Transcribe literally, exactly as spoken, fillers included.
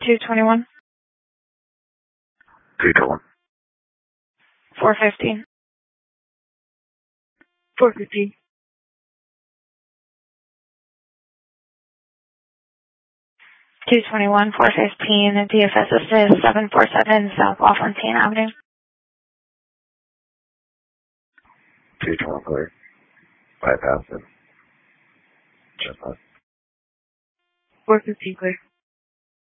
two twenty-one. two twenty-one. four fifteen. four fifteen. two twenty-one, four fifteen, D F S Assist, seven four seven South LaFontaine Avenue. two twenty-one clear. Bypass it. Just that. four fifteen clear.